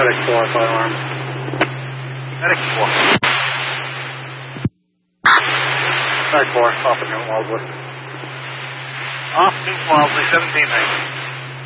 Medic 4, fire alarm. Medic 4. Medic 4, off of Newton Wellesley. Off Newton Wellesley, 1790.